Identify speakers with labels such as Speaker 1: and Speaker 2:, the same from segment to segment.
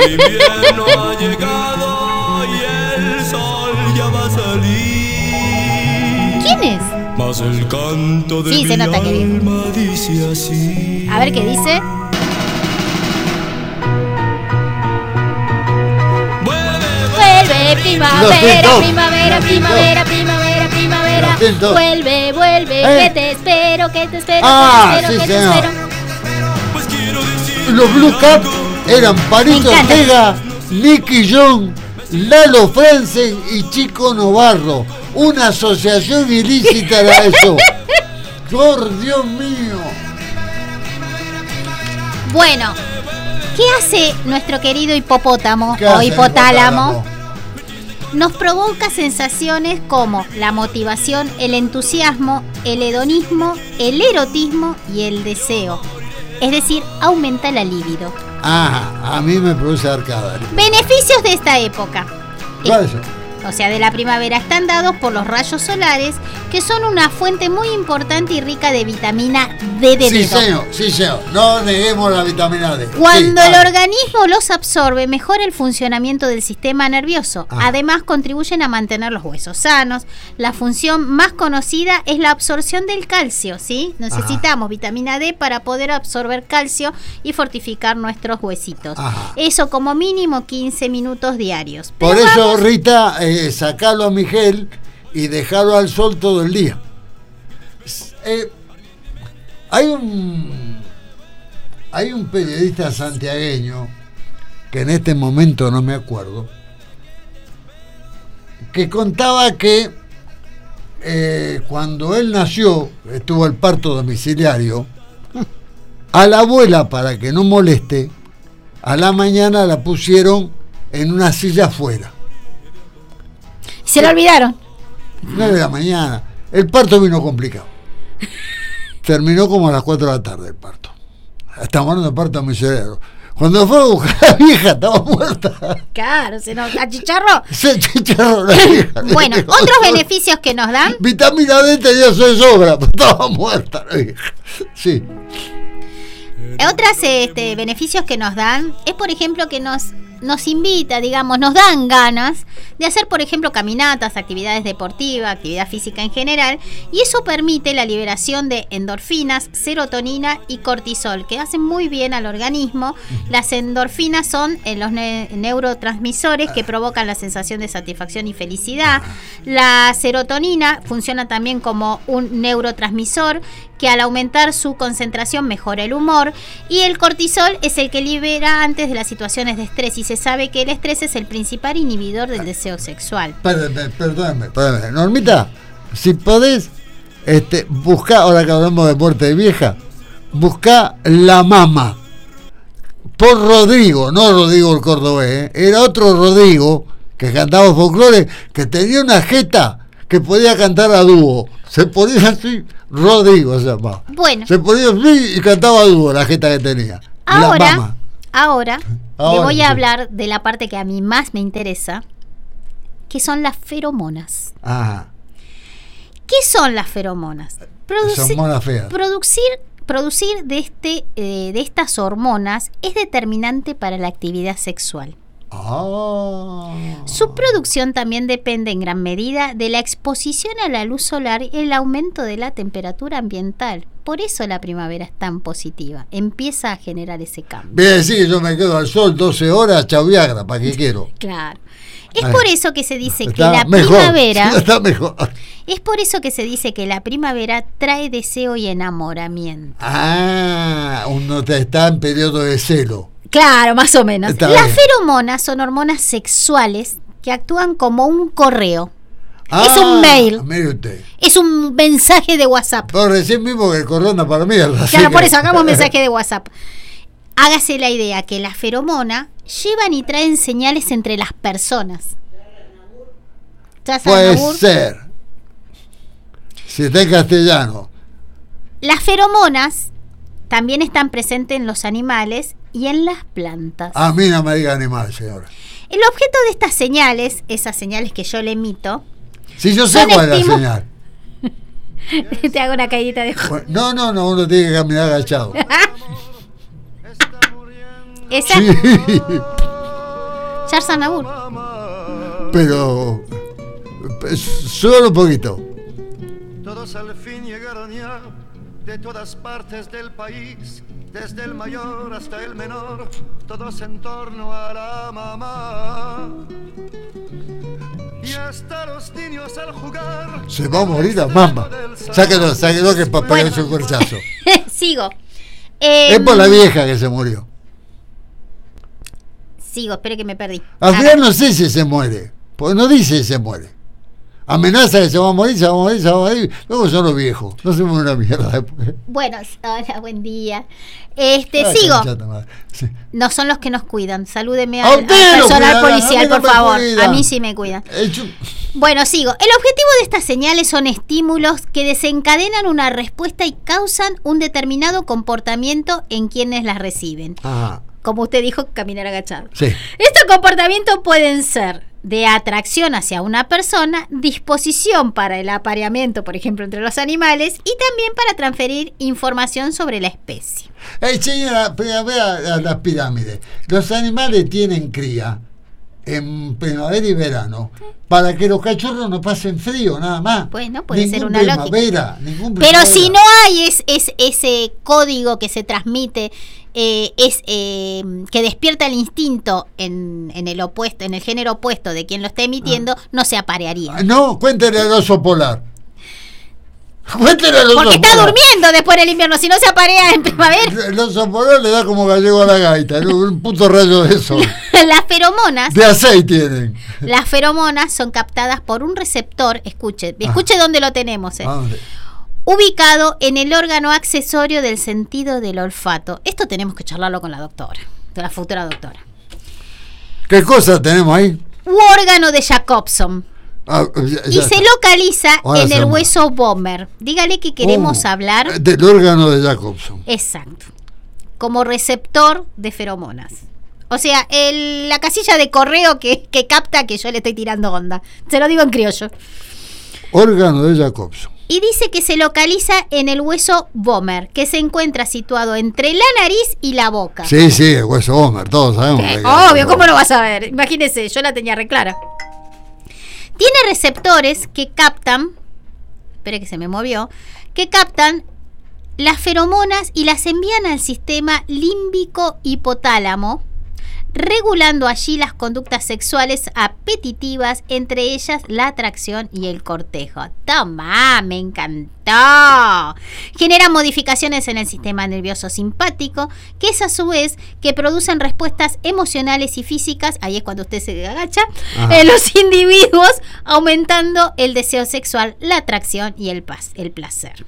Speaker 1: invierno ha llegado y el sol ya va a salir.
Speaker 2: ¿Quién es?
Speaker 1: Mas el canto de
Speaker 2: Sí, se nota que
Speaker 1: mi
Speaker 2: viejo.
Speaker 1: alma dice así.
Speaker 2: A ver qué dice. Vuelve primavera, primavera, primavera, primavera, primavera. Vuelve, vuelve, que te espero, que te espero,
Speaker 3: Ah,
Speaker 2: que te espero,
Speaker 3: sí,
Speaker 2: que te
Speaker 3: señor.
Speaker 2: espero.
Speaker 1: Pues quiero decir
Speaker 3: Los Blue Cap eran Palito
Speaker 2: Me encanta.
Speaker 3: Ortega, Nicky John, Lalo Franzen y Chico Novarro. Una asociación ilícita era eso. Por Dios mío.
Speaker 2: Bueno, ¿qué hace nuestro querido hipopótamo
Speaker 3: ¿Qué
Speaker 2: o
Speaker 3: hace el
Speaker 2: hipotálamo? Nos provoca sensaciones como la motivación, el entusiasmo, el hedonismo, el erotismo y el deseo. Es decir, aumenta la libido.
Speaker 3: Ah, a mí me produce arcada.
Speaker 2: Beneficios de esta época.
Speaker 3: ¿Cuál es eso?
Speaker 2: O sea, de la primavera, están dados por los rayos solares, que son una fuente muy importante y rica de vitamina D de
Speaker 3: Sí,
Speaker 2: dedo.
Speaker 3: señor, sí, señor. No neguemos la vitamina D.
Speaker 2: Cuando
Speaker 3: Sí,
Speaker 2: el
Speaker 3: dale.
Speaker 2: organismo los absorbe, mejora el funcionamiento del sistema nervioso.
Speaker 3: Ah.
Speaker 2: Además, contribuyen a mantener los huesos sanos. La función más conocida es la absorción del calcio, ¿sí? Necesitamos vitamina D para poder absorber calcio y fortificar nuestros huesitos.
Speaker 3: Ajá.
Speaker 2: Eso como mínimo 15 minutos diarios.
Speaker 3: Por
Speaker 2: Pero
Speaker 3: eso,
Speaker 2: vamos-
Speaker 3: Rita, sacarlo a Miguel y dejarlo al sol todo el día. Hay un periodista santiagueño, que en este momento no me acuerdo, que contaba que cuando él nació, estuvo el parto domiciliario, a la abuela, para que no moleste, a la mañana la pusieron en una silla afuera.
Speaker 2: Se lo olvidaron.
Speaker 3: 9 de la mañana. El parto vino complicado. Terminó como a las 4 de la tarde el parto. Estamos hablando de parto miserero. Cuando fue a buscar a la vieja estaba muerta.
Speaker 2: Claro, se nos achicharró.
Speaker 3: Se chicharró la vieja.
Speaker 2: Bueno, otros beneficios que nos dan.
Speaker 3: Vitamina D tenía su de sobra, pero estaba muerta la vieja. Sí.
Speaker 2: Otros beneficios que nos dan es, por ejemplo, que nos invita, digamos, nos dan ganas de hacer, por ejemplo, caminatas, actividades deportivas, actividad física en general, y eso permite la liberación de endorfinas, serotonina y cortisol, que hacen muy bien al organismo. Las endorfinas son los neurotransmisores que provocan la sensación de satisfacción y felicidad. La serotonina funciona también como un neurotransmisor que al aumentar su concentración mejora el humor, y el cortisol es el que libera antes de las situaciones de estrés, y se sabe que el estrés es el principal inhibidor del deseo sexual.
Speaker 3: Perdóname. Normita, si podés buscar, ahora que hablamos de muerte de vieja, busca La Mama por Rodrigo, no Rodrigo el cordobés, era otro Rodrigo que cantaba folclore, que tenía una jeta que podía cantar a dúo. Se ponía así, Rodrigo se llamaba.
Speaker 2: Bueno,
Speaker 3: Se ponía así y cantaba a dúo la jeta que tenía. La Mama.
Speaker 2: ahora le
Speaker 3: Ahora,
Speaker 2: voy
Speaker 3: sí.
Speaker 2: a hablar de la parte que a mí más me interesa, que son las feromonas.
Speaker 3: Ajá.
Speaker 2: ¿Qué son las feromonas?
Speaker 3: Son monas feas.
Speaker 2: Producir de estas hormonas es determinante para la actividad sexual. Su producción también depende en gran medida de la exposición a la luz solar y el aumento de la temperatura ambiental. Por eso la primavera es tan positiva. Empieza a generar ese cambio.
Speaker 3: Voy a decir que yo me quedo al sol 12 horas, chau Viagra, ¿para qué quiero?
Speaker 2: Claro. Es
Speaker 3: Ay,
Speaker 2: por eso que se dice que
Speaker 3: Está
Speaker 2: la
Speaker 3: mejor,
Speaker 2: primavera...
Speaker 3: está mejor.
Speaker 2: Es por eso que se dice que la primavera trae deseo y enamoramiento.
Speaker 3: Ah, uno está en periodo de celo.
Speaker 2: Claro, más o menos.
Speaker 3: Está
Speaker 2: Las
Speaker 3: bien.
Speaker 2: feromonas son hormonas sexuales que actúan como un correo.
Speaker 3: Ah,
Speaker 2: Es un mail.
Speaker 3: Mire usted.
Speaker 2: Es un mensaje de WhatsApp.
Speaker 3: Por recién mismo que el correo anda para mierda. así
Speaker 2: Claro, por
Speaker 3: que-
Speaker 2: eso hagamos mensaje de WhatsApp. Hágase la idea que las feromonas llevan y traen señales entre las personas. ¿Ya saben,
Speaker 3: Puede
Speaker 2: Nabur?
Speaker 3: ser. Si está en castellano.
Speaker 2: Las feromonas también están presentes en los animales y en las plantas.
Speaker 3: A mí no me diga animal, señora.
Speaker 2: El objeto de estas señales, esas señales que yo le emito,
Speaker 3: Si yo sé
Speaker 2: Son
Speaker 3: cuál es la
Speaker 2: estímulos-
Speaker 3: señal.
Speaker 2: te hago una caída de ojo.
Speaker 3: Bueno, no, uno tiene que caminar agachado.
Speaker 2: Esa,
Speaker 3: Sí.
Speaker 2: Charles Aznavour.
Speaker 3: Pero solo un poquito.
Speaker 4: Todos al fin llegaron ya de todas partes del país, desde el mayor hasta el menor, todos en torno a la mamá. Y hasta los niños al jugar.
Speaker 3: Se va a morir la mamá. Sáquelo que papá es un corchazo.
Speaker 2: Sigo.
Speaker 3: Es por la vieja que se murió.
Speaker 2: Sigo, espere que me perdí.
Speaker 3: Al final no sé si se muere, porque no dice si se muere. Amenaza que se va a morir, se va a morir, se va a morir. Luego son los viejos, no se muere una mierda después.
Speaker 2: Bueno, hola, buen día. Sigo.
Speaker 3: Sí.
Speaker 2: No son los que nos cuidan. Salúdeme
Speaker 3: A
Speaker 2: al personal
Speaker 3: cuidan,
Speaker 2: policial, por favor. A mí sí me cuidan.
Speaker 3: Yo...
Speaker 2: Bueno, sigo. El objetivo de estas señales son estímulos que desencadenan una respuesta y causan un determinado comportamiento en quienes las reciben.
Speaker 3: Ajá.
Speaker 2: Como usted dijo, caminar agachado.
Speaker 3: Sí.
Speaker 2: Estos comportamientos pueden ser de atracción hacia una persona, disposición para el apareamiento, por ejemplo, entre los animales, y también para transferir información sobre la especie.
Speaker 3: Señora, vea las pirámides. Los animales tienen cría en primavera y verano para que los cachorros no pasen frío, nada más.
Speaker 2: Bueno, puede ser una
Speaker 3: lógica.
Speaker 2: Pero si no hay ese código que se transmite, que despierta el instinto en el opuesto, en el género opuesto de quien lo está emitiendo, no se aparearía.
Speaker 3: No, cuéntele al oso polar. Cuéntele al oso
Speaker 2: Porque está
Speaker 3: polar.
Speaker 2: durmiendo después del invierno, si no se aparea en primavera.
Speaker 3: El oso polar le da como gallego a la gaita, un puto rayo de sol.
Speaker 2: Las feromonas.
Speaker 3: De aceite tienen.
Speaker 2: Las feromonas son captadas por un receptor, escuche dónde lo tenemos, ubicado en el órgano accesorio del sentido del olfato. Esto tenemos que charlarlo con la doctora, con la futura doctora.
Speaker 3: ¿Qué cosa tenemos ahí?
Speaker 2: Órgano de Jacobson. Y se localiza en el hueso Vomer. Dígale que queremos hablar
Speaker 3: del órgano de Jacobson.
Speaker 2: Exacto. Como receptor de feromonas. O sea, la casilla de correo que capta que yo le estoy tirando onda. Se lo digo en criollo.
Speaker 3: Órgano de Jacobson.
Speaker 2: Y dice que se localiza en el hueso Vomer, que se encuentra situado entre la nariz y la boca.
Speaker 3: Sí, el hueso Vomer, todos sabemos.
Speaker 2: Obvio, ¿cómo lo vas a ver? Imagínese, yo la tenía re clara. Tiene receptores que captan, espere que se me movió, que captan las feromonas y las envían al sistema límbico hipotálamo, regulando allí las conductas sexuales apetitivas, entre ellas la atracción y el cortejo. ¡Toma! ¡Me encantó! Genera modificaciones en el sistema nervioso simpático, que es a su vez que producen respuestas emocionales y físicas, ahí es cuando usted se agacha, en los individuos, aumentando el deseo sexual, la atracción y el placer.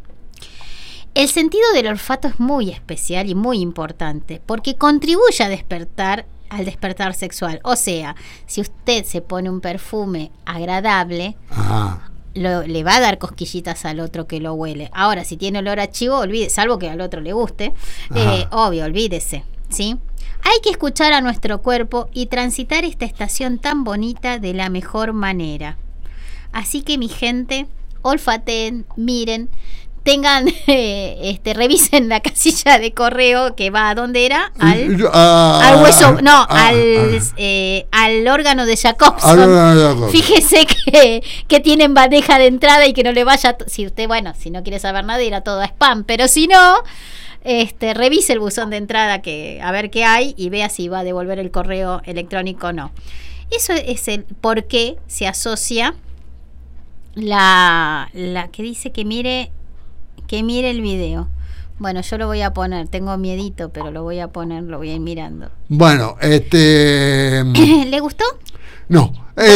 Speaker 2: El sentido del olfato es muy especial y muy importante porque contribuye al despertar sexual. O sea, si usted se pone un perfume agradable, le va a dar cosquillitas al otro que lo huele. Ahora, si tiene olor a chivo, salvo que al otro le guste, obvio, olvídese, ¿sí? Hay que escuchar a nuestro cuerpo y transitar esta estación tan bonita de la mejor manera. Así que, mi gente, olfateen, miren, revisen la casilla de correo que va a ¿dónde era? Al hueso, al órgano de Jacobson. Fíjese que tienen bandeja de entrada y que no le vaya, si no quiere saber nada, irá todo a spam, pero si no, revise el buzón de entrada a ver qué hay y vea si va a devolver el correo electrónico o no. Eso es el por qué se asocia la que dice que mire el video. Bueno, yo lo voy a poner, tengo miedito, pero lo voy a poner, lo voy a ir mirando.
Speaker 3: Bueno,
Speaker 2: ¿le gustó?
Speaker 3: No.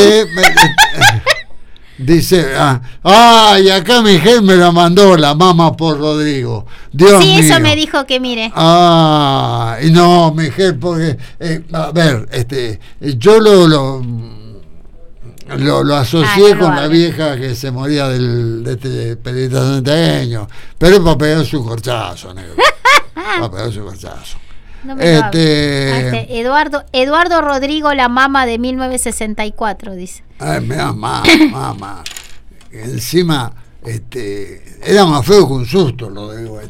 Speaker 3: Dice, y acá mi jefe me la mandó la mama por Rodrigo. Dios mío.
Speaker 2: Sí, eso me dijo que mire.
Speaker 3: Y no, mi jefe, porque, a ver, yo lo asocié con la vieja que se moría de este periodista santiagueño, pero es para pegar su corchazo, negro. Para pegar su corchazo.
Speaker 2: No me Eduardo Rodrigo, la mama de 1964, dice.
Speaker 3: Me da mamá. Encima, era más feo que un susto, Rodrigo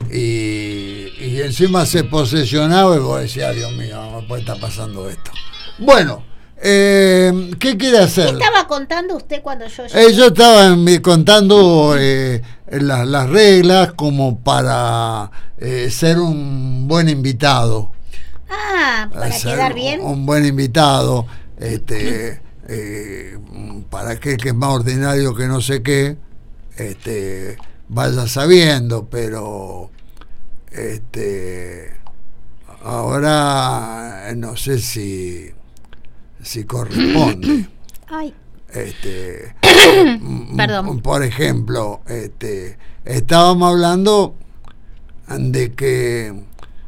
Speaker 3: y encima se posesionaba y vos decías, Dios mío, no me puede estar pasando esto. Bueno, ¿qué quiere hacer?
Speaker 2: ¿Qué estaba contando usted cuando yo llegué?
Speaker 3: Yo estaba contando las reglas como para ser un buen invitado.
Speaker 2: Para
Speaker 3: Ser
Speaker 2: quedar bien.
Speaker 3: Un buen invitado, para aquel que es más ordinario que no sé qué, vaya sabiendo, pero ahora no sé si corresponde.
Speaker 2: Ay.
Speaker 3: Perdón. Por ejemplo, estábamos hablando de que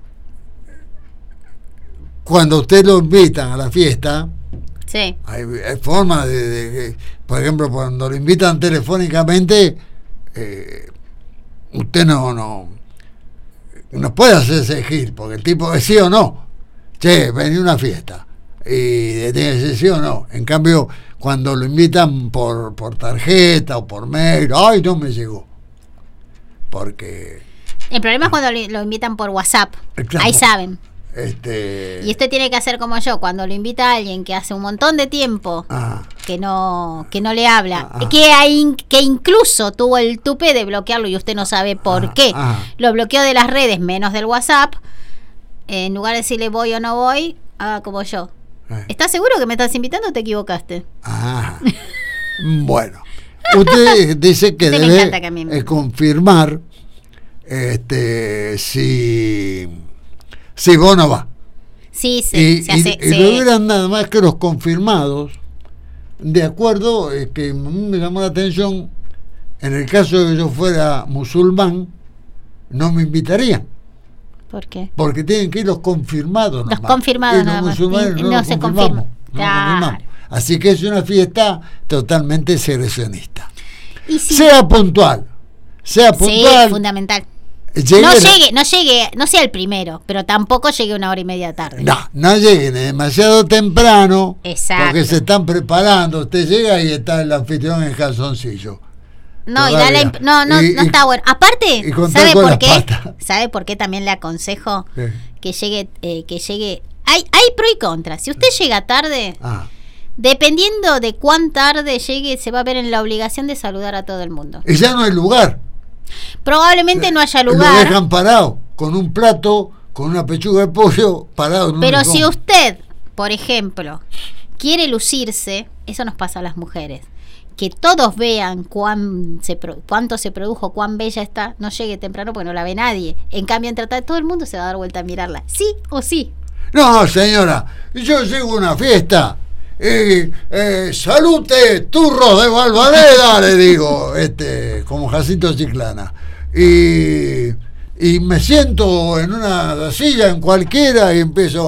Speaker 3: cuando usted lo invitan a la fiesta,
Speaker 2: sí,
Speaker 3: hay formas de por ejemplo, cuando lo invitan telefónicamente, usted no puede hacerse gil, porque el tipo es sí o no. Che, vení a una fiesta y tiene que ser sí o no. En cambio, cuando lo invitan por tarjeta o por mail, ay, no me llegó, porque
Speaker 2: el problema es cuando lo invitan por WhatsApp.
Speaker 3: Claro.
Speaker 2: Ahí saben.
Speaker 3: Y
Speaker 2: usted tiene que hacer como yo, cuando lo invita a alguien que hace un montón de tiempo que no le habla, que incluso tuvo el tupé de bloquearlo y usted no sabe por qué. Lo bloqueó de las redes menos del WhatsApp. En lugar de decirle voy o no voy, haga como yo. ¿Estás seguro que me estás invitando o te equivocaste?
Speaker 3: Bueno, usted dice que debe confirmar si vos no vas.
Speaker 2: Sí,
Speaker 3: y no hubieran nada más que los confirmados, de acuerdo, que me llamó la atención, en el caso de que yo fuera musulmán, no me invitarían.
Speaker 2: ¿Por qué?
Speaker 3: Porque tienen que ir los confirmados.
Speaker 2: Los confirmados nada más. No se confirman. Claro.
Speaker 3: Así que es una fiesta totalmente segregacionista. Sea puntual.
Speaker 2: Sí, fundamental. No sea el primero, pero tampoco llegue 1 hora y media tarde.
Speaker 3: No lleguen demasiado temprano.
Speaker 2: Exacto.
Speaker 3: Porque se están preparando. Usted llega y está el anfitrión en calzoncillo.
Speaker 2: No está bueno. Aparte, ¿sabe por qué también le aconsejo que llegue? Hay pro y contra. Si usted llega tarde, dependiendo de cuán tarde llegue, se va a ver en la obligación de saludar a todo el mundo.
Speaker 3: Y ya no hay lugar.
Speaker 2: Probablemente no haya lugar.
Speaker 3: Lo dejan parado con un plato, con una pechuga de pollo parado.
Speaker 2: Pero si usted, por ejemplo, quiere lucirse, eso nos pasa a las mujeres. Que todos vean cuánto se produjo, cuán bella está, no llegue temprano porque no la ve nadie. En cambio, entre todo el mundo se va a dar vuelta a mirarla. ¿Sí o sí?
Speaker 3: No, señora, yo llego a una fiesta y salute turros de Valvaneda, le digo, como Jacinto Chiclana. Y me siento en una silla, en cualquiera, y empiezo,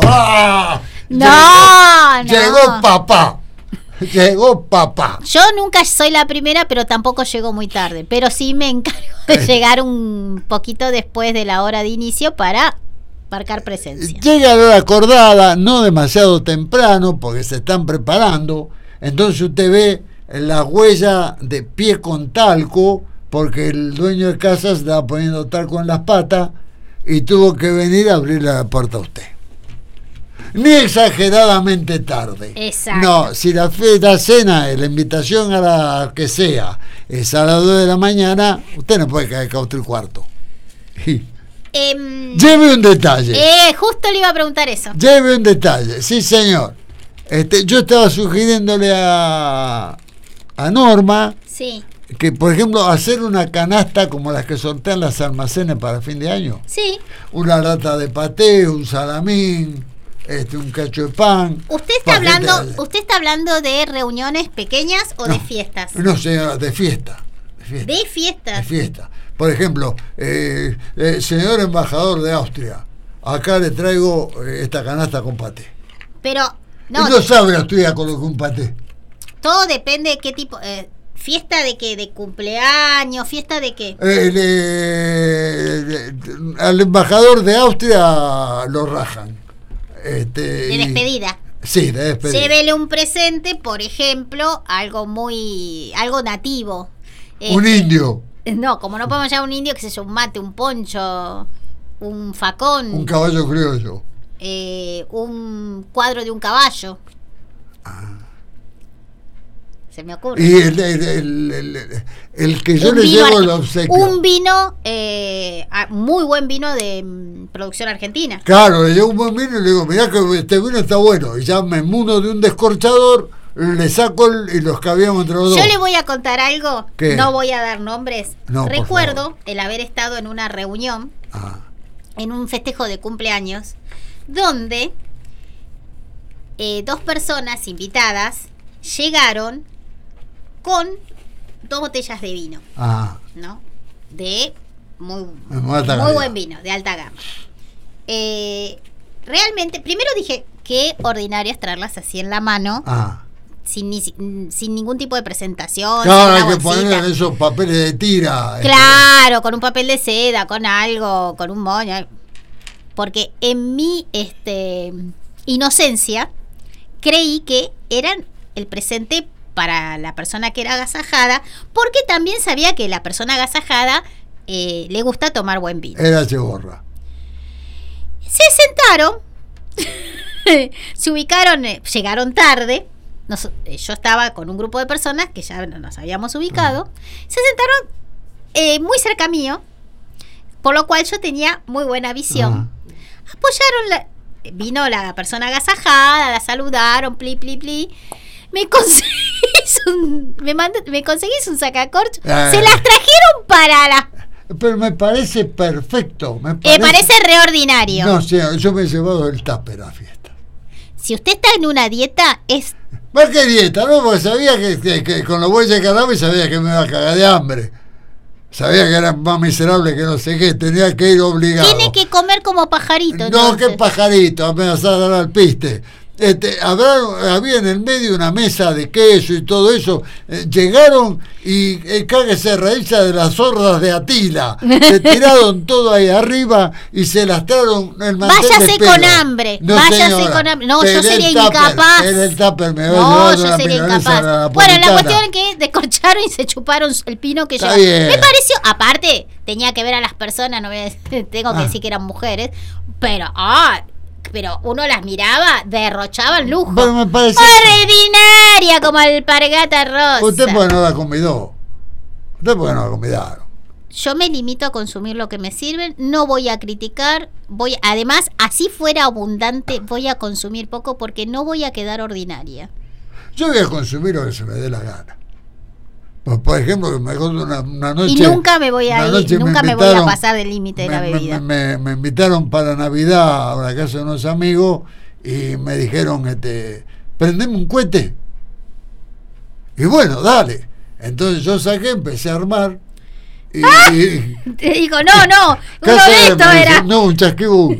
Speaker 3: llegó papá. Llegó papá.
Speaker 2: Yo nunca soy la primera, pero tampoco llego muy tarde. Pero sí me encargo de llegar un poquito después de la hora de inicio para marcar presencia.
Speaker 3: Llega a la hora acordada, no demasiado temprano, porque se están preparando. Entonces usted ve la huella de pie con talco, porque el dueño de casa se estaba poniendo talco en las patas y tuvo que venir a abrirle la puerta a usted. Ni exageradamente tarde.
Speaker 2: Exacto.
Speaker 3: No, si la cena, la invitación a la que sea, es a las 2 de la mañana, usted no puede caer a 3:15. Lleve un detalle.
Speaker 2: Justo le iba a preguntar eso.
Speaker 3: Lleve un detalle, sí señor. Yo estaba sugiriéndole a Norma que, por ejemplo, hacer una canasta como las que sortean las almacenes para fin de año.
Speaker 2: Sí.
Speaker 3: Una lata de paté, un salamín, un cacho de pan.
Speaker 2: ¿Usted está hablando de reuniones pequeñas o de fiestas?
Speaker 3: No, señora, de fiesta.
Speaker 2: ¿De fiestas?
Speaker 3: De fiesta. Por ejemplo, señor embajador de Austria, acá le traigo esta canasta con paté.
Speaker 2: Pero
Speaker 3: no sabe Austria con lo que un paté.
Speaker 2: Todo depende de qué tipo. ¿Fiesta de qué? ¿De cumpleaños? ¿Fiesta de qué?
Speaker 3: Al embajador de Austria lo rajan.
Speaker 2: De despedida.
Speaker 3: Sí, de despedida.
Speaker 2: Llévele un presente, por ejemplo, algo nativo.
Speaker 3: Un indio.
Speaker 2: No, como no podemos llamar un indio, que se un mate, un poncho, un facón.
Speaker 3: Un caballo criollo.
Speaker 2: un cuadro de un caballo. Se me ocurre.
Speaker 3: Y el que yo le llevo el obsequio.
Speaker 2: Un vino, muy buen vino de producción argentina.
Speaker 3: Claro, le llevo un buen vino y le digo, mirá que este vino está bueno. Y ya me mudo de un descorchador, le saco y los cabíamos entre los dos.
Speaker 2: Yo le voy a contar algo,
Speaker 3: ¿Qué?
Speaker 2: No voy a dar nombres.
Speaker 3: No,
Speaker 2: recuerdo el haber estado en una reunión, en un festejo de cumpleaños, donde 2 personas invitadas llegaron con 2 botellas de vino, ¿no? De muy buen vino, de alta gama. Realmente, primero dije, qué ordinario es traerlas así en la mano, sin ningún tipo de presentación.
Speaker 3: Claro, hay que ponerle esos papeles de tira.
Speaker 2: Claro, con un papel de seda, con algo, con un moño. Porque en mi inocencia creí que eran el presente para la persona que era agasajada, porque también sabía que la persona agasajada le gusta tomar buen vino.
Speaker 3: Era cheborra.
Speaker 2: Se sentaron, se ubicaron, llegaron tarde. Yo estaba con un grupo de personas que ya nos habíamos ubicado. Se sentaron muy cerca mío, por lo cual yo tenía muy buena visión. Apoyaron, vino la persona agasajada, la saludaron, pli, pli, pli. Me conseguís un sacacorcho. Se las trajeron para la...
Speaker 3: Pero me parece perfecto. Me
Speaker 2: parece reordinario.
Speaker 3: No sé, yo me he llevado el tupper a la fiesta.
Speaker 2: Si usted está en una dieta, es...
Speaker 3: ¿Por qué dieta? No, porque sabía que con los bueyes que andaba y sabía que me iba a cagar de hambre. Sabía que era más miserable que no sé qué, tenía que ir obligado.
Speaker 2: Tiene que comer como pajarito.
Speaker 3: No, qué pajarito, amenazar a dar al piste. Había en el medio una mesa de queso y todo eso. Llegaron y cáguese de raíz de las hordas de Atila. Se tiraron todo ahí arriba y se lastraron el mantel.
Speaker 2: Váyase con hambre.
Speaker 3: No,
Speaker 2: váyase
Speaker 3: señora,
Speaker 2: con hambre. No, yo sería
Speaker 3: tupper,
Speaker 2: incapaz.
Speaker 3: Era el tupper,
Speaker 2: no, yo sería incapaz. Bueno, la cuestión es que descorcharon y se chuparon el pino que yo. Me pareció, aparte, tenía que ver a las personas, no tengo que decir que eran mujeres, pero uno las miraba, derrochaban lujo.
Speaker 3: Pero me parece
Speaker 2: ordinaria como alpargata rosa.
Speaker 3: Usted porque no la convidó. Usted porque no la convidaron.
Speaker 2: Yo me limito a consumir lo que me sirven, no voy a criticar, además, así fuera abundante, voy a consumir poco porque no voy a quedar ordinaria.
Speaker 3: Yo voy a consumir lo que se me dé la gana. Por ejemplo, que me acuerdo una noche.
Speaker 2: Y nunca me voy a ir, nunca me voy a pasar del límite de la bebida.
Speaker 3: Me invitaron para Navidad a la casa de unos amigos y me dijeron, prendeme un cohete. Y bueno, dale. Entonces yo saqué, empecé a armar.
Speaker 2: Te digo, no, uno de estos era.
Speaker 3: No, un chasquibú.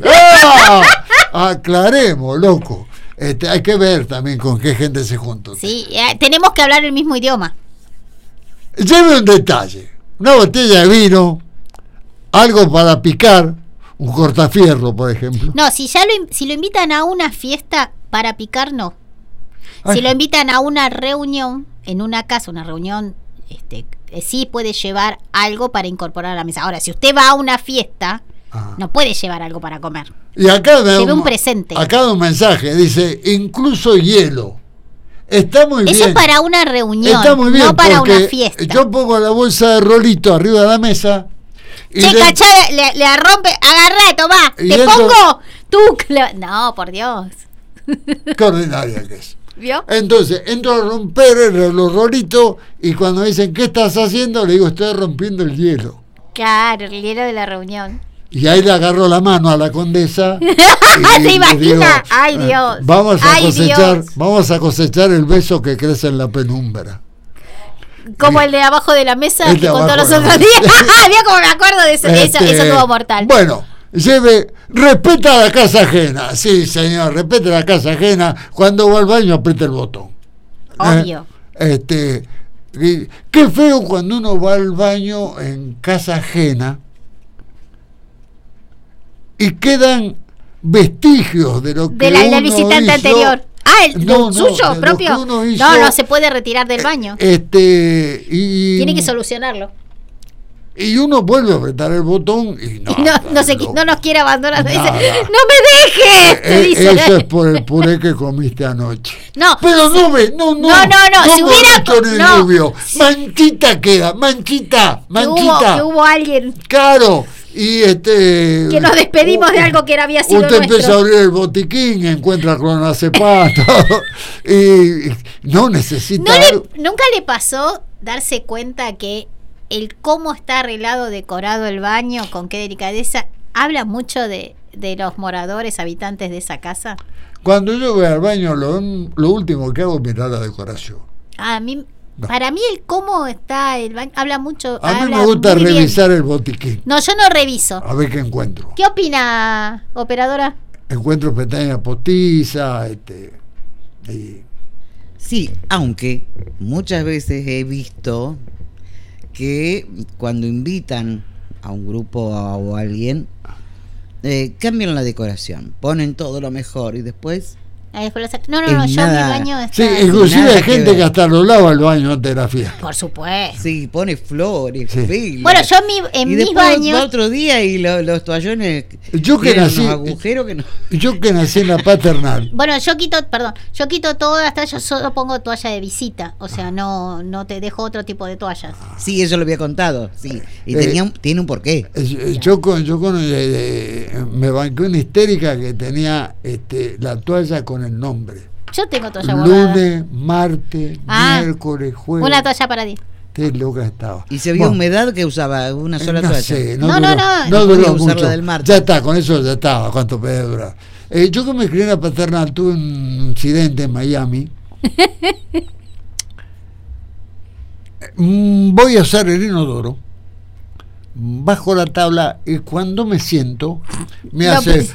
Speaker 3: Aclaremos, loco. Hay que ver también con qué gente se junta.
Speaker 2: Sí, tenemos que hablar el mismo idioma.
Speaker 3: Lleve un detalle, una botella de vino, algo para picar, un cortafierro, por ejemplo.
Speaker 2: No, si lo invitan a una fiesta para picar, no. Si lo invitan a una reunión, en una casa, una reunión, sí puede llevar algo para incorporar a la mesa. Ahora, si usted va a una fiesta, no puede llevar algo para comer.
Speaker 3: Y acá
Speaker 2: lleve un presente.
Speaker 3: Acá da un mensaje, dice, incluso hielo. Está muy bien.
Speaker 2: Eso es para una reunión,
Speaker 3: no
Speaker 2: para una fiesta.
Speaker 3: Yo pongo la bolsa de rolito arriba de la mesa.
Speaker 2: Cachada, le rompe, agarrá, tomá, te pongo tú. No, por Dios.
Speaker 3: Qué ordinaria que es.
Speaker 2: ¿Vio?
Speaker 3: Entonces, entro a romper los rolitos y cuando dicen, ¿qué estás haciendo? Le digo, estoy rompiendo el hielo.
Speaker 2: Claro, el hielo de la reunión.
Speaker 3: Y ahí le agarro la mano a la condesa.
Speaker 2: ¿Se imagina? ¡Ay, Dios!
Speaker 3: Vamos a cosechar el beso que crece en la penumbra.
Speaker 2: Como el de abajo de la mesa que contó los otros días. Mira cómo me acuerdo de eso. Eso estuvo mortal.
Speaker 3: Bueno, respeta la casa ajena. Sí, señor, respeta la casa ajena. Cuando va al baño, aprieta el botón.
Speaker 2: Obvio.
Speaker 3: Qué feo cuando uno va al baño en casa ajena y quedan vestigios de lo que
Speaker 2: del visitante hizo anterior. ¿El suyo propio?
Speaker 3: No
Speaker 2: se puede retirar del baño.
Speaker 3: Y
Speaker 2: tiene que solucionarlo.
Speaker 3: Y uno vuelve a apretar el botón y no.
Speaker 2: No nos quiere abandonar. Dice,
Speaker 3: Nada.
Speaker 2: ¡no me dejes! te dice.
Speaker 3: Eso es por el puré que comiste anoche.
Speaker 2: No.
Speaker 3: Pero no.
Speaker 2: Si hubiera. No.
Speaker 3: Rubio. Manchita queda, manchita.
Speaker 2: Que hubo alguien
Speaker 3: Claro. Y
Speaker 2: que nos despedimos de algo que había sido
Speaker 3: usted
Speaker 2: nuestro.
Speaker 3: empieza a abrir el botiquín, encuentra clonazepam, todo, y no necesita.
Speaker 2: ¿Nunca le pasó darse cuenta que el cómo está arreglado, decorado el baño, con qué delicadeza, habla mucho de los moradores, habitantes de esa casa?
Speaker 3: Cuando yo voy al baño, lo último que hago es mirar la decoración.
Speaker 2: A mí, para mí el cómo está el baño habla mucho.
Speaker 3: A mí
Speaker 2: habla
Speaker 3: me gusta
Speaker 2: muy
Speaker 3: revisar
Speaker 2: bien.
Speaker 3: el botiquín.
Speaker 2: No, yo no reviso.
Speaker 3: A ver qué encuentro.
Speaker 2: ¿Qué opina, operadora?
Speaker 3: Encuentro pestañas postizas, y
Speaker 5: Sí, aunque muchas veces he visto que cuando invitan a un grupo o a alguien, cambian la decoración, ponen todo lo mejor y después...
Speaker 2: No,
Speaker 5: Es
Speaker 2: yo mi
Speaker 5: nada.
Speaker 2: baño está...
Speaker 3: sí, inclusive
Speaker 5: nada
Speaker 3: hay
Speaker 5: que
Speaker 3: gente
Speaker 5: ver.
Speaker 3: que hasta lo lava el baño antes de la fiesta.
Speaker 2: Por supuesto.
Speaker 5: Sí, pone flores,
Speaker 3: Sí.
Speaker 5: velas.
Speaker 2: Bueno, yo en
Speaker 5: y
Speaker 2: mis
Speaker 5: después
Speaker 2: baños...
Speaker 5: va otro día y los toallones
Speaker 3: Yo que
Speaker 5: tienen
Speaker 3: nací-
Speaker 5: unos agujeros que no...
Speaker 3: Yo que nací en la paternal,
Speaker 2: Bueno, yo quito todo, hasta yo solo pongo toalla de visita, o sea, no te dejo otro tipo de toallas.
Speaker 5: Sí, eso lo había contado, sí. Y tiene un porqué.
Speaker 3: me banqué una histérica que tenía la toalla con el nombre.
Speaker 2: Yo tengo toalla guardada.
Speaker 3: Lunes, martes, miércoles, jueves.
Speaker 2: Una toalla para ti.
Speaker 3: Qué loca estaba.
Speaker 5: Y se vio
Speaker 3: Bueno,
Speaker 5: humedad que usaba una sola
Speaker 3: no
Speaker 5: toalla.
Speaker 3: sé,
Speaker 2: No,
Speaker 3: duró,
Speaker 2: no
Speaker 3: duró
Speaker 5: podía usar
Speaker 3: mucho.
Speaker 5: la del martes.
Speaker 3: Ya está, con eso ya estaba. ¿Cuánto puede durar? Yo que me crié en la paternal tuve un incidente en Miami. Voy a usar el inodoro. Bajo la tabla y cuando me siento me hace...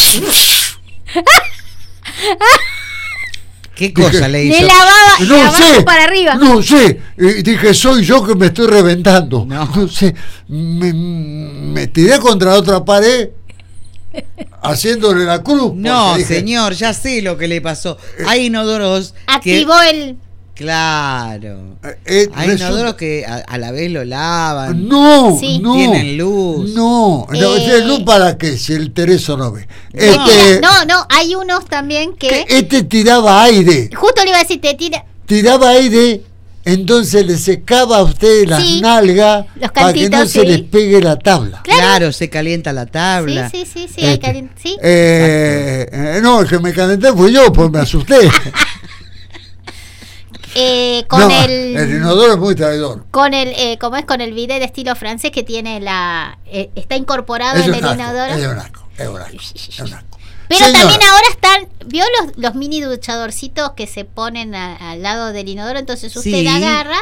Speaker 5: ¿Qué cosa le hizo?
Speaker 2: Le lavaba
Speaker 3: No
Speaker 2: de abajo
Speaker 3: sé,
Speaker 2: para arriba.
Speaker 3: no sé, dije soy yo que me estoy reventando,
Speaker 5: No.
Speaker 3: sé, me tiré contra otra pared haciéndole la cruz.
Speaker 5: No,
Speaker 3: porque dije,
Speaker 5: señor, ya sé lo que le pasó. Hay inodoros
Speaker 2: Activó el...
Speaker 5: Claro. Hay
Speaker 3: resulta-
Speaker 5: inodoros que a la vez lo lavan.
Speaker 3: No,
Speaker 2: Sí.
Speaker 3: no.
Speaker 5: Tienen luz.
Speaker 3: No, ¿tiene luz para qué? Si el Tereso no ve.
Speaker 2: No, hay unos también que...
Speaker 3: Tiraba aire,
Speaker 2: Justo le iba a decir, te tira...
Speaker 3: tiraba aire, entonces le secaba a usted las
Speaker 2: Sí,
Speaker 3: nalgas
Speaker 2: los
Speaker 3: para que no
Speaker 2: cantitos,
Speaker 3: se
Speaker 2: sí.
Speaker 3: les pegue la tabla.
Speaker 5: Claro, se calienta la tabla.
Speaker 2: Sí, hay sí.
Speaker 3: No, el que me calenté fue yo, pues me asusté.
Speaker 2: Con
Speaker 3: No,
Speaker 2: el
Speaker 3: inodoro es muy traidor.
Speaker 2: con el como es con el bidet de estilo francés que tiene está incorporado
Speaker 3: Es
Speaker 2: en
Speaker 3: un
Speaker 2: el
Speaker 3: asco,
Speaker 2: inodoro.
Speaker 3: es un asco.
Speaker 2: Pero
Speaker 3: Señora,
Speaker 2: también ahora están, ¿vio los mini duchadorcitos que se ponen al lado del inodoro? Entonces usted
Speaker 5: Sí.
Speaker 2: agarra,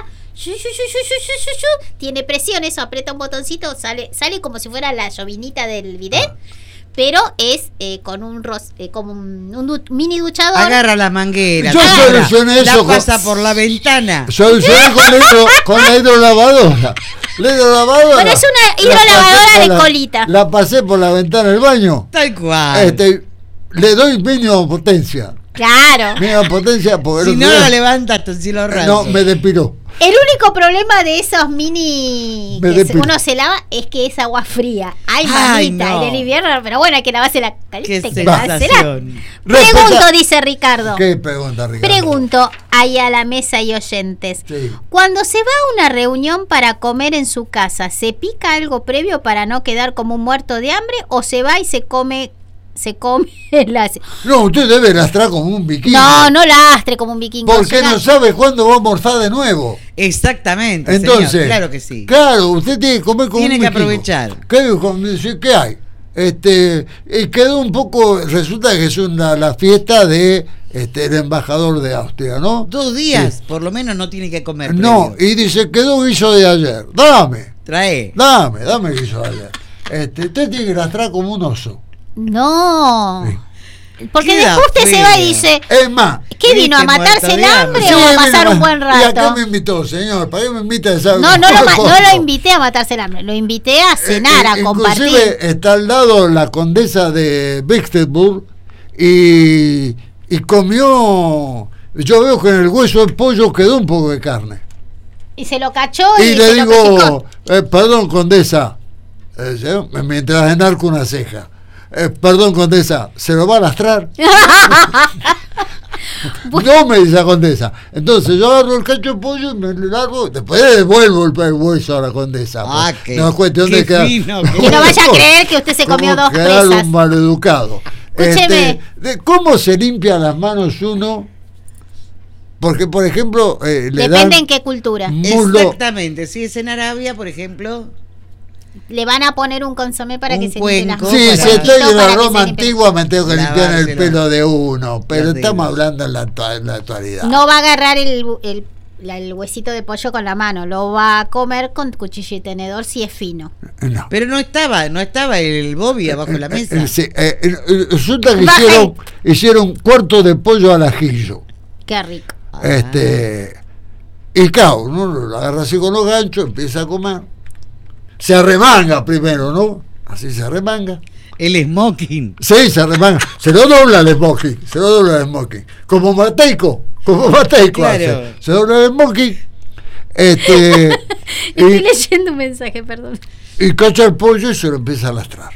Speaker 2: tiene presión, eso, aprieta un botoncito, sale como si fuera la llovinita del bidet, pero es con como un mini duchador.
Speaker 5: Agarra la manguera.
Speaker 3: Yo
Speaker 5: agarra,
Speaker 3: solucioné eso
Speaker 5: la
Speaker 3: con-
Speaker 5: pasa por la ventana.
Speaker 3: solucioné con la hidrolavadora. La hidrolavadora.
Speaker 2: Bueno, es una
Speaker 3: la
Speaker 2: hidrolavadora
Speaker 3: pasé por
Speaker 2: de colita.
Speaker 3: La pasé por la ventana del baño.
Speaker 5: Tal cual.
Speaker 3: Le doy mínima potencia.
Speaker 2: Claro.
Speaker 3: Mínima potencia porque
Speaker 5: Si no lo levantas, si lo arrancas.
Speaker 3: no, me despiró.
Speaker 2: El único problema de esos mini
Speaker 3: Me
Speaker 2: que
Speaker 3: depilo.
Speaker 2: uno se lava es que es agua fría. Ay,
Speaker 5: Ay,
Speaker 2: mamita,
Speaker 5: no.
Speaker 2: en el invierno, pero bueno, hay que lavarse la
Speaker 5: Qué
Speaker 2: caliente, hay que lavársela.
Speaker 5: sensación.
Speaker 2: Pregunto, dice Ricardo.
Speaker 3: ¿Qué pregunta, Ricardo?
Speaker 2: Pregunto ahí a la mesa y oyentes.
Speaker 3: Sí.
Speaker 2: Cuando se va a una reunión para comer en su casa, ¿se pica algo previo para no quedar como un muerto de hambre o se va y se come
Speaker 3: No, usted debe lastrar como un vikingo.
Speaker 2: No lastre como un vikingo.
Speaker 3: Porque
Speaker 2: llega-
Speaker 3: no sabe cuándo va a almorzar de nuevo.
Speaker 5: Exactamente.
Speaker 3: Entonces,
Speaker 5: señor, claro que sí.
Speaker 3: Claro, usted tiene que comer como
Speaker 5: Tiene
Speaker 3: un
Speaker 5: que
Speaker 3: vikingo.
Speaker 5: aprovechar.
Speaker 3: ¿Qué hay? Y quedó un poco, resulta que es la fiesta de el embajador de Austria, ¿no?
Speaker 5: 2 días, por lo menos, no tiene que comer.
Speaker 3: No,
Speaker 5: previo.
Speaker 3: y dice, quedó guiso de ayer. Dame
Speaker 5: Trae.
Speaker 3: guiso de ayer. Usted tiene que lastrar como un oso.
Speaker 2: No.
Speaker 3: Sí.
Speaker 2: Porque
Speaker 5: Queda
Speaker 2: después usted se va y
Speaker 5: feo.
Speaker 2: dice,
Speaker 3: Es más,
Speaker 2: ¿qué vino a
Speaker 5: Este
Speaker 2: matarse
Speaker 5: muerto
Speaker 2: el
Speaker 5: de hambre.
Speaker 2: hambre
Speaker 3: sí,
Speaker 2: o a pasar un buen
Speaker 3: ¿Y a qué
Speaker 2: rato?
Speaker 3: me invitó, señor? ¿Para qué me invita a esa
Speaker 2: No lo invité a matarse el hambre, lo invité a cenar, a compartir.
Speaker 3: Inclusive está al lado la condesa de Bixterburg y comió. Yo veo que en el hueso del pollo quedó un poco de carne.
Speaker 2: Y se lo cachó
Speaker 3: Y le
Speaker 2: se lo
Speaker 3: digo,
Speaker 2: pellizcó.
Speaker 3: perdón, condesa, mientras enarco una ceja. Perdón, condesa, ¿se lo va a lastrar? No, me dice la condesa. Entonces yo agarro el cacho de pollo y me lo largo, después le devuelvo el hueso a la condesa.
Speaker 5: Ah,
Speaker 3: Pues, no es cuestión de quedar.
Speaker 5: fino,
Speaker 2: Que no vaya a creer que usted se
Speaker 3: como
Speaker 2: comió 2
Speaker 3: quedar
Speaker 2: presas.
Speaker 3: un maleducado.
Speaker 2: Escúcheme.
Speaker 3: De ¿cómo se limpia las manos uno? Porque, por ejemplo, le
Speaker 2: Depende
Speaker 3: dan
Speaker 2: en qué cultura.
Speaker 3: muslo.
Speaker 5: Exactamente. Si es en Arabia, por ejemplo,
Speaker 2: Le van a poner un consomé para
Speaker 5: Un
Speaker 2: que se limpie las
Speaker 5: cuenco.
Speaker 3: Sí,
Speaker 5: para-
Speaker 3: si estoy en la
Speaker 2: Para que
Speaker 3: Roma
Speaker 2: se limpie.
Speaker 3: antigua me tengo que limpiar el
Speaker 5: Lavárselo.
Speaker 3: pelo de uno, pero
Speaker 5: Los
Speaker 3: estamos
Speaker 5: dedos.
Speaker 3: hablando en la actualidad.
Speaker 2: No va a agarrar el huesito de pollo con la mano, lo va a comer con cuchillo y tenedor si es fino.
Speaker 3: No.
Speaker 5: pero no estaba el Bobby abajo de la mesa.
Speaker 3: Sí, resulta que
Speaker 2: Baja
Speaker 3: hicieron cuarto de pollo al ajillo.
Speaker 2: Qué rico.
Speaker 5: Ah.
Speaker 3: Y claro, uno lo agarra así con los ganchos, empieza a comer. Se arremanga primero, ¿no? Así se arremanga.
Speaker 5: El smoking.
Speaker 3: Sí, se arremanga. Se lo dobla el smoking. Como Mateico.
Speaker 5: Claro.
Speaker 3: Hace. Se dobla el smoking.
Speaker 2: Estoy
Speaker 3: y,
Speaker 2: leyendo un mensaje, perdón.
Speaker 3: y cacha el pollo y se lo empieza a lastrar.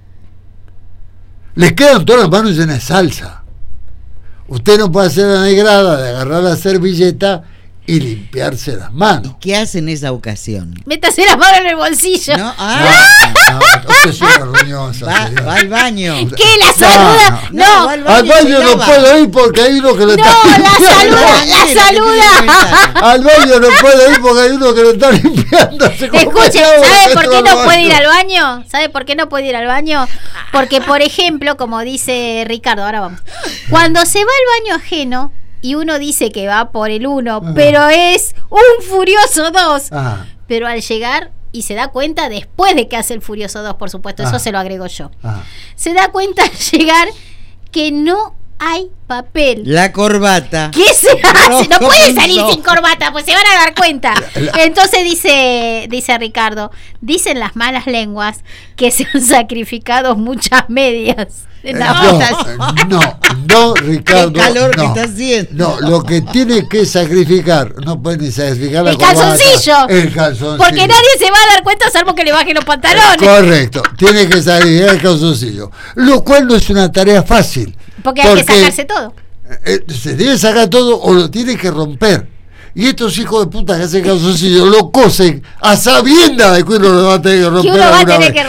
Speaker 3: Les quedan todas las manos llenas de salsa. Usted no puede hacer la negrada de agarrar la servilleta y limpiarse las manos.
Speaker 5: ¿Qué hace en esa ocasión?
Speaker 2: Métase la mano en el bolsillo.
Speaker 5: No,
Speaker 3: Usted es una ruñosa, señora.
Speaker 5: va al baño.
Speaker 2: ¿Qué? ¿La saluda? No,
Speaker 5: va
Speaker 3: Al baño no
Speaker 5: lava.
Speaker 3: puedo ir porque hay uno que lo está
Speaker 2: no, la
Speaker 3: limpiando.
Speaker 2: saluda.
Speaker 3: Al baño no puedo ir porque hay uno que lo está limpiando. Hace como
Speaker 2: Escuche,
Speaker 3: media hora
Speaker 2: ¿sabe
Speaker 3: que
Speaker 2: por
Speaker 3: entró
Speaker 2: qué
Speaker 3: al
Speaker 2: no puede ir
Speaker 3: baño.
Speaker 2: al baño? ¿Sabe por qué no puede ir al baño? Porque, por ejemplo, como dice Ricardo, ahora vamos. Cuando se va al baño ajeno y uno dice que va por el 1, pero es un Furioso 2,
Speaker 3: Ajá,
Speaker 2: pero al llegar y se da cuenta después de que hace el Furioso 2, por supuesto, eso se lo agrego yo.
Speaker 3: ajá.
Speaker 2: Se da cuenta al llegar que no hay papel.
Speaker 5: La corbata.
Speaker 2: ¿Qué se hace? No puede salir
Speaker 5: no.
Speaker 2: sin corbata, pues se van a dar cuenta. Entonces dice Ricardo, dicen las malas lenguas que se han sacrificado muchas medias en la votación.
Speaker 3: No, Ricardo.
Speaker 5: Qué calor que
Speaker 3: no.
Speaker 5: está haciendo.
Speaker 3: No, lo que tiene que sacrificar, no puede ni sacrificar la
Speaker 2: El
Speaker 3: corbata,
Speaker 2: calzoncillo.
Speaker 3: El calzoncillo.
Speaker 2: Porque nadie se va a dar cuenta salvo que le baje los pantalones.
Speaker 3: Correcto, tiene que sacrificar el calzoncillo. Lo cual no es una tarea fácil.
Speaker 2: Porque hay que sacarse todo.
Speaker 3: Se debe sacar todo o lo tiene que romper. Y estos hijos de puta que hacen calzoncillo lo cosen a sabienda de que uno lo va a tener que romper.
Speaker 2: Que uno va a
Speaker 3: alguna
Speaker 2: tener
Speaker 3: vez.
Speaker 2: que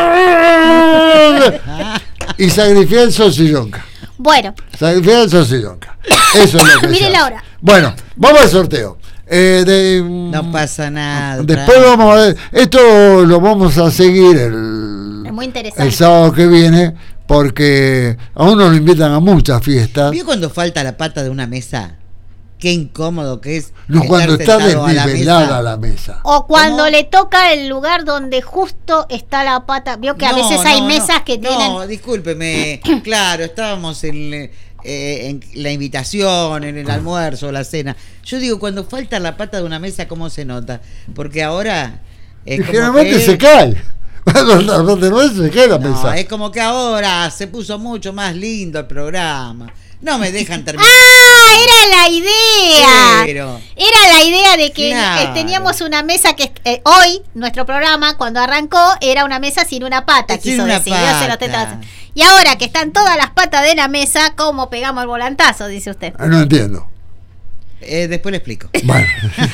Speaker 2: romper.
Speaker 3: Y sacrifica el salsillonca.
Speaker 2: Bueno,
Speaker 3: Sacrifica el salsillonca. Eso es lo que
Speaker 2: Mire
Speaker 3: se
Speaker 2: la
Speaker 3: hace.
Speaker 2: hora.
Speaker 3: Bueno, vamos al sorteo.
Speaker 5: No pasa nada.
Speaker 3: Después vamos a ver. Esto lo vamos a seguir
Speaker 2: es muy interesante.
Speaker 3: el sábado que viene. Porque a uno lo invitan a muchas fiestas.
Speaker 5: ¿Vio cuando falta la pata de una mesa? Qué incómodo que es.
Speaker 3: No, cuando está
Speaker 5: estar sentado a la
Speaker 3: desnivelada
Speaker 5: mesa.
Speaker 3: la mesa.
Speaker 2: O cuando
Speaker 5: ¿Cómo?
Speaker 2: le toca el lugar donde justo está la pata. Vio que a veces hay mesas que tienen.
Speaker 5: No, discúlpeme. Claro, estábamos en la invitación, en el almuerzo, la cena. Yo digo, cuando falta la pata de una mesa, ¿cómo se nota? Porque ahora.
Speaker 3: Y
Speaker 5: como
Speaker 3: generalmente
Speaker 5: que-
Speaker 3: se cae. No se cae la
Speaker 5: No,
Speaker 3: mesa.
Speaker 5: es como que ahora se puso mucho más lindo el programa. No me dejan terminar.
Speaker 2: ¡Ah! Era la idea.
Speaker 5: Pero-
Speaker 2: Era la idea de que
Speaker 5: Claro.
Speaker 2: teníamos una mesa que hoy, nuestro programa, cuando arrancó, era una mesa sin una pata,
Speaker 5: Sin
Speaker 2: quiso
Speaker 5: una
Speaker 2: decir. Dios se lo
Speaker 5: pata.
Speaker 2: esté trazando. Y ahora que están todas las patas de la mesa, ¿cómo pegamos el volantazo? Dice usted.
Speaker 3: No entiendo.
Speaker 5: Después le explico.
Speaker 3: Bueno,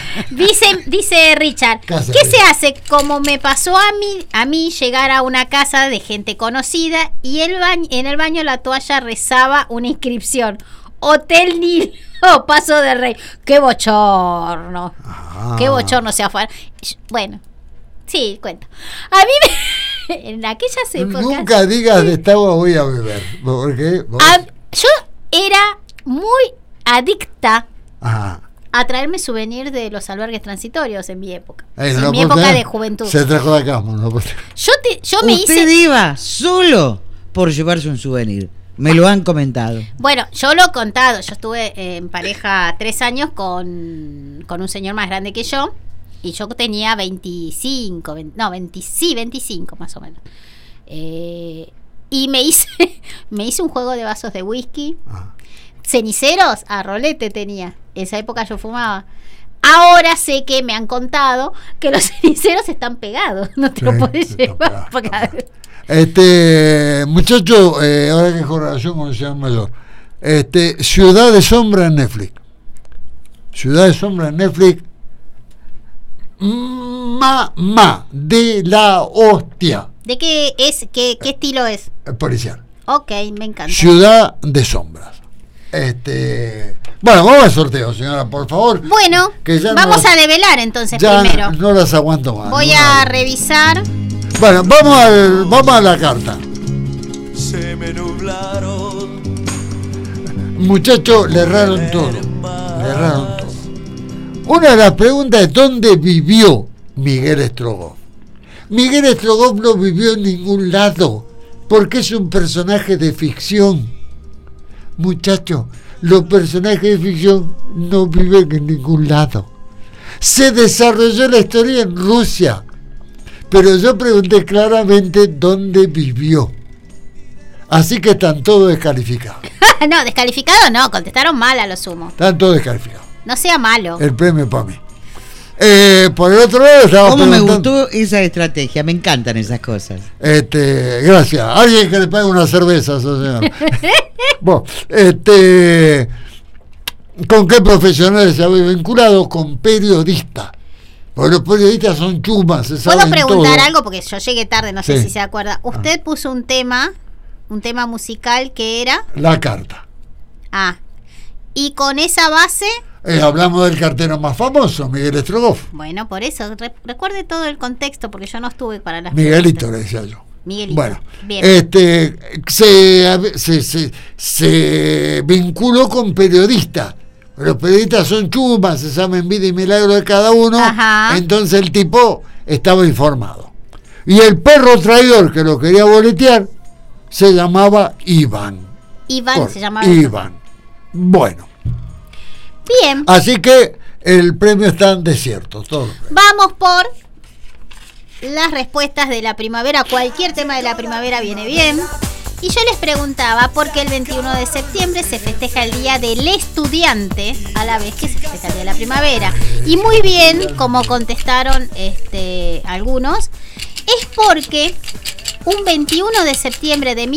Speaker 2: Dice Richard,
Speaker 3: ¿Qué hace,
Speaker 2: ¿qué se
Speaker 3: Richard?
Speaker 2: hace? Como me pasó a mí llegar a una casa de gente conocida y en el baño la toalla rezaba una inscripción. Hotel Nilo, Paso de Rey. ¡Qué bochorno! ¡Qué bochorno se afuera! Bueno, sí, cuento. A mí en aquellas épocas...
Speaker 3: nunca digas de esta agua voy a beber. Porque vos-
Speaker 2: yo era muy adicta
Speaker 3: Ajá.
Speaker 2: a traerme souvenirs de los albergues transitorios en mi época. En
Speaker 3: no
Speaker 2: mi
Speaker 3: puede
Speaker 2: época
Speaker 3: ser.
Speaker 2: de juventud.
Speaker 3: Se trajo de acá, no puede ser.
Speaker 2: Yo me
Speaker 5: Usted
Speaker 2: hice...
Speaker 5: iba solo por llevarse un souvenir. Me lo han comentado.
Speaker 2: Bueno, yo lo he contado. Yo estuve en pareja 3 años con un señor más grande que yo. Y yo tenía 25, 25 más o menos. Y me hice un juego de vasos de whisky.
Speaker 3: Ah.
Speaker 2: Ceniceros, a rolete tenía. Esa época yo fumaba. Ahora sé que me han contado que los ceniceros están pegados, no te lo
Speaker 3: Sí,
Speaker 2: podés
Speaker 3: están
Speaker 2: llevar.
Speaker 3: pegados, muchacho, ahora que es correlación con el señor mayor, Ciudad de Sombra en Netflix. Ciudad de Sombra en Netflix. Mamá de la hostia.
Speaker 2: ¿De qué es? ¿Qué estilo es?
Speaker 3: Policial.
Speaker 2: Ok, me encanta.
Speaker 3: Ciudad de Sombras. Bueno, vamos al sorteo, señora, por favor.
Speaker 2: Bueno,
Speaker 3: Que ya
Speaker 2: vamos
Speaker 3: no-
Speaker 2: a develar entonces
Speaker 3: Ya
Speaker 2: primero.
Speaker 3: no las aguanto más.
Speaker 2: Voy
Speaker 3: Una
Speaker 2: a
Speaker 3: vez.
Speaker 2: revisar.
Speaker 3: Bueno, vamos a la carta.
Speaker 1: Se me nublaron.
Speaker 3: Muchachos, le erraron todo. Una de las preguntas es ¿dónde vivió Miguel Strogoff? Miguel Strogoff no vivió en ningún lado, porque es un personaje de ficción. Muchachos, los personajes de ficción no viven en ningún lado. Se desarrolló la historia en Rusia, pero yo pregunté claramente dónde vivió. Así que están todos descalificados.
Speaker 2: No, descalificado no, contestaron mal a lo sumo.
Speaker 3: Están todos descalificados.
Speaker 2: No sea malo.
Speaker 3: El premio para mí. Por el otro lado estaba
Speaker 5: ¿Cómo me
Speaker 3: preguntando-
Speaker 5: gustó esa estrategia? Me encantan esas cosas.
Speaker 3: Gracias. Alguien que le pague una cerveza, señor. Bueno, ¿con qué profesionales se había vinculado? Con periodistas. Porque los periodistas son chumas, se
Speaker 2: ¿Puedo
Speaker 3: saben
Speaker 2: preguntar
Speaker 3: todo.
Speaker 2: algo? Porque yo llegué tarde, no sé
Speaker 3: Sí.
Speaker 2: si se acuerda. Usted puso un tema musical que era...
Speaker 3: La carta.
Speaker 2: Ah, y con esa base...
Speaker 3: Hablamos del cartero más famoso, Miguel Strogoff.
Speaker 2: Bueno, por eso, recuerde todo el contexto, porque yo no estuve para las
Speaker 3: Miguelito
Speaker 2: preguntas.
Speaker 3: le decía yo.
Speaker 2: Miguelito.
Speaker 3: Bueno,
Speaker 2: Bien.
Speaker 3: se vinculó con periodistas. Los periodistas son chumas, se saben vida y milagro de cada uno.
Speaker 2: Ajá.
Speaker 3: Entonces el tipo estaba informado. Y el perro traidor que lo quería boletear se llamaba Iván.
Speaker 2: Iván se llamaba.
Speaker 3: Iván. Bueno,
Speaker 2: Bien,
Speaker 3: así que el premio está en desierto. Todo.
Speaker 2: vamos por las respuestas de la primavera. Cualquier tema de la primavera viene bien. Y yo les preguntaba por qué el 21 de septiembre se festeja el Día del Estudiante, a la vez que se festeja el Día de la Primavera. Y muy bien, como contestaron algunos, es porque un 21 de septiembre de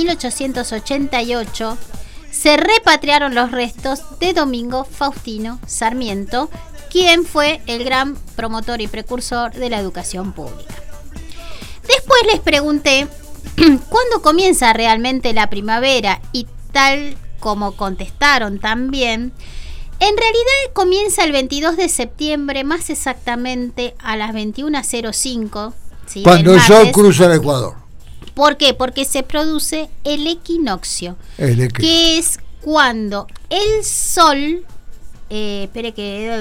Speaker 2: 1888 se repatriaron los restos de Domingo Faustino Sarmiento, quien fue el gran promotor y precursor de la educación pública. Después les pregunté ¿cuándo comienza realmente la primavera? Y tal como contestaron también, en realidad comienza el 22 de septiembre, más exactamente a las 21:05. ¿sí?
Speaker 3: Cuando
Speaker 2: del
Speaker 3: el sol
Speaker 2: martes.
Speaker 3: cruza el Ecuador.
Speaker 2: ¿Por qué? Porque se produce el equinoccio, que es cuando el sol... espere que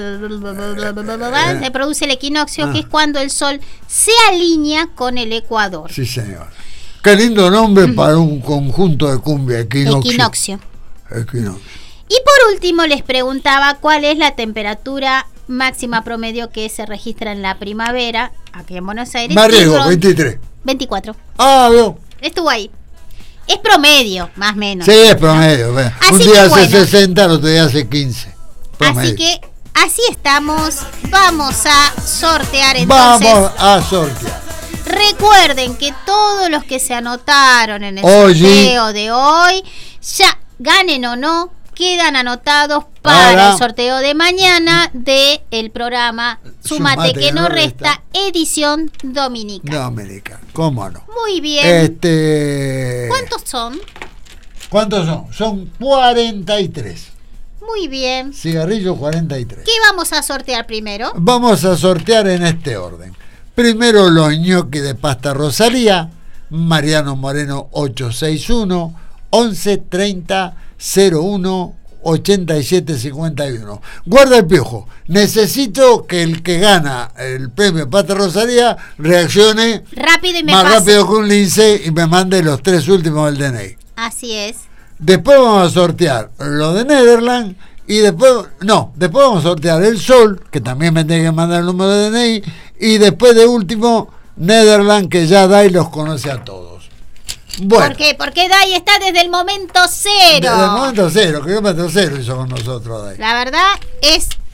Speaker 2: se produce el equinoccio, que es cuando el sol se alinea con el ecuador.
Speaker 3: Sí, señor. Qué lindo nombre para un conjunto de cumbia, equinoccio.
Speaker 2: Equinoccio. Y por último les preguntaba cuál es la temperatura máxima promedio que se registra en la primavera aquí en Buenos Aires.
Speaker 3: Me arriesgo, 23.
Speaker 2: 24.
Speaker 3: Ah, veo.
Speaker 2: Estuvo ahí. Es promedio, más o menos.
Speaker 3: Sí, es promedio. Vea.
Speaker 2: Así
Speaker 3: Un
Speaker 2: que
Speaker 3: día hace
Speaker 2: bueno.
Speaker 3: 60, el otro día hace 15. Promedio.
Speaker 2: Así que así estamos. Vamos a sortear entonces.
Speaker 3: Vamos a sortear.
Speaker 2: Recuerden que todos los que se anotaron en el
Speaker 3: Oye.
Speaker 2: sorteo de hoy, ya ganen o no, quedan anotados para el sorteo de mañana del programa Sumate que no resta, edición dominica.
Speaker 3: Dominica, cómo no.
Speaker 2: Muy bien.
Speaker 3: ¿Cuántos?
Speaker 2: ¿Cuántos son?
Speaker 3: Son 43.
Speaker 2: Muy bien.
Speaker 3: Cigarrillo 43.
Speaker 2: ¿Qué vamos a sortear primero?
Speaker 3: Vamos a sortear en este orden. Primero los ñoquis de pasta Rosalía, Mariano Moreno 861 11 30 01 87 51. Guarda el piojo. Necesito que el que gana el premio Pasta Rosalía reaccione
Speaker 2: Rápido y me
Speaker 3: más
Speaker 2: pase.
Speaker 3: rápido que un lince y me mande los 3 últimos del DNI.
Speaker 2: Así es.
Speaker 3: Después vamos a sortear lo de Netherland y después vamos a sortear el Sol, que también me tiene que mandar el número de DNI, y después de último Netherland, que ya Dai los conoce a todos. Bueno,
Speaker 2: ¿Por qué? Porque Dai está desde el momento cero.
Speaker 3: desde el momento cero, kilómetro cero hizo con nosotros Dai.
Speaker 2: La verdad es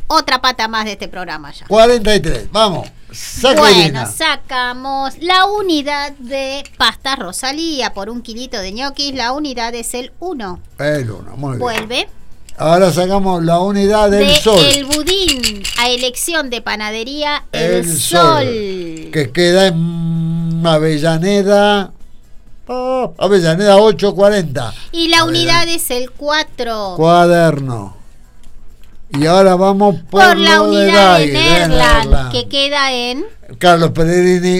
Speaker 2: otra pata más de este programa ya.
Speaker 3: 43, vamos.
Speaker 2: Bueno,
Speaker 3: Sacarina.
Speaker 2: sacamos la unidad de pasta Rosalía por 1 kilito de ñoquis. La unidad es el 1.
Speaker 3: El 1, muy bien.
Speaker 2: Vuelve.
Speaker 3: Ahora sacamos la unidad del
Speaker 2: De
Speaker 3: sol.
Speaker 2: el budín a elección de panadería
Speaker 3: El
Speaker 2: El
Speaker 3: Sol,
Speaker 2: Sol.
Speaker 3: que queda en Avellaneda. Avellaneda 840.
Speaker 2: Y la
Speaker 3: Avellaneda.
Speaker 2: unidad es el 4.
Speaker 3: Cuaderno. Y ahora vamos
Speaker 2: Por la
Speaker 3: lo
Speaker 2: unidad de
Speaker 3: Dai,
Speaker 2: Nerland, que queda en
Speaker 3: Carlos Pellegrini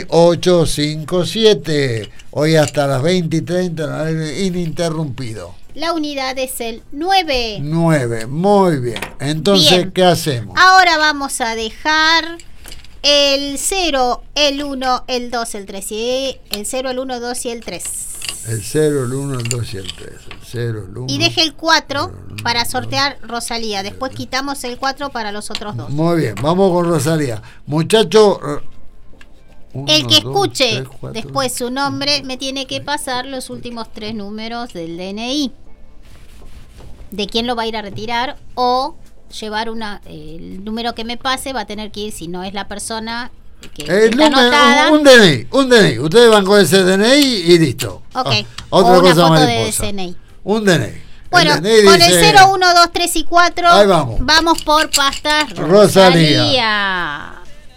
Speaker 3: 857. Hoy hasta las 20:30, ininterrumpido.
Speaker 2: la unidad es el 9.
Speaker 3: 9, muy bien. Entonces,
Speaker 2: Bien.
Speaker 3: ¿qué hacemos?
Speaker 2: Ahora vamos a dejar el 0, el 1, el 2, el 3 y el 0, el 1, 2 y el 3.
Speaker 3: El 0, el 1, el 2 y el 3. El 0, el 1.
Speaker 2: Y deje el 4 para sortear Rosalía. Después quitamos el 4 para los otros dos.
Speaker 3: Muy bien, vamos con Rosalía. Muchacho.
Speaker 2: El que escuche después su nombre me tiene que pasar los últimos 3 números del DNI. De quién lo va a ir a retirar o llevar el número que me pase va a tener que ir, si no es la persona que está anotada.
Speaker 3: Un DNI. Ustedes van con ese DNI y listo.
Speaker 2: Ok.
Speaker 3: Otra
Speaker 2: O una
Speaker 3: cosa
Speaker 2: foto de
Speaker 3: mariposa.
Speaker 2: DNI.
Speaker 3: Un DNI.
Speaker 2: Bueno,
Speaker 3: El DNI
Speaker 2: con
Speaker 3: dice,
Speaker 2: el 0, 1, 2, 3 y 4
Speaker 3: Ahí vamos.
Speaker 2: vamos por pastas
Speaker 3: Rosalía.
Speaker 2: Rosalía.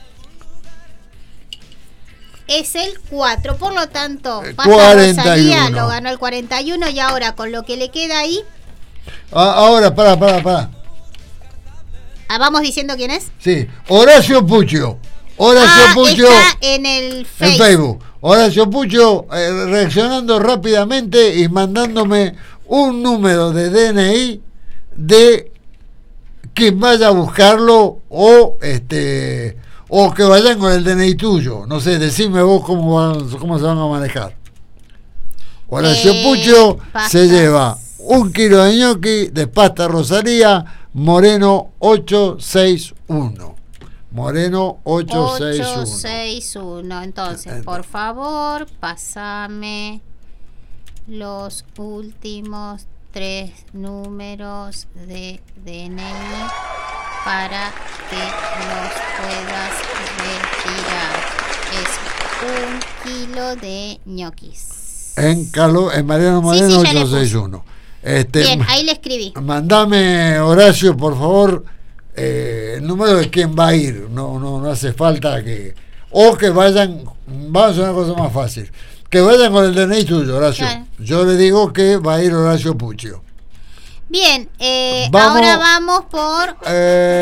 Speaker 2: Es el 4, por lo tanto, pasta
Speaker 3: 41.
Speaker 2: Rosalía lo ganó el 41 y ahora con lo que le queda ahí,
Speaker 3: Ahora, para.
Speaker 2: vamos diciendo quién es.
Speaker 3: Sí, Horacio Puccio. Horacio Puccio
Speaker 2: está en el
Speaker 3: en
Speaker 2: Facebook.
Speaker 3: Facebook. Horacio Puccio reaccionando rápidamente y mandándome un número de DNI de quien vaya a buscarlo o que vayan con el DNI tuyo. No sé, decime vos cómo se van a manejar. Horacio Puccio
Speaker 2: pastas.
Speaker 3: se lleva 1 kilo de ñoqui de pasta Rosalía, Moreno 861. Moreno 861.
Speaker 2: 861. Entonces, por favor, pásame los últimos 3 números de DNI para que los puedas retirar. Es 1 kilo de ñoquis.
Speaker 3: En Mariano Moreno
Speaker 2: Sí, ya le puse.
Speaker 3: 861.
Speaker 2: Bien, ahí le escribí.
Speaker 3: Mandame, Horacio, por favor, el número de quién va a ir. No hace falta que. O que vayan. Vamos a una cosa más fácil. Que vayan con el DNI tuyo, Horacio.
Speaker 2: Claro.
Speaker 3: Yo le digo que va a ir Horacio Puccio.
Speaker 2: Bien,
Speaker 3: Vamos.
Speaker 2: ahora vamos por